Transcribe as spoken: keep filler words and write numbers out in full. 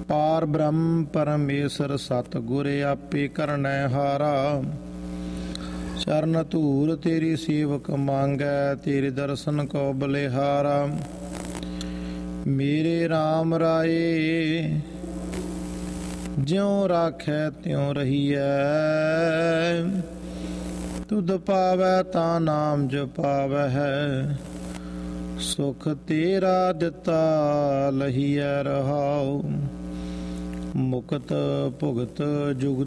ਪਾਰ ਬ੍ਰਹਮ ਪਰਮੇਸ਼ਰ ਸਤਿਗੁਰ ਆਪੇ ਕਰਨੈ ਹਾਰਾ। ਚਰਨ ਧੂਰ ਤੇਰੀ ਸੇਵਕ ਮੰਗੈ, ਤੇਰੇ ਦਰਸ਼ਨ ਕੋ ਬਲਿਹਾਰਾ। ਮੇਰੇ RAM ਰਾਏ ਜਿਉ ਰਾਖੈ ਤਿਉ ਰਹੀਐ, ਤੁਧ ਪਾਵੈ ਤਾਂ ਨਾਮ ਜਪਾਵੈ। ਸੁਖ ਤੇਰਾ ਦਿੱਤਾ ਲਹੀਐ ਰਹਾਉ, ਮੁਕਤ ਭੁਗਤ ਜੁਗਤ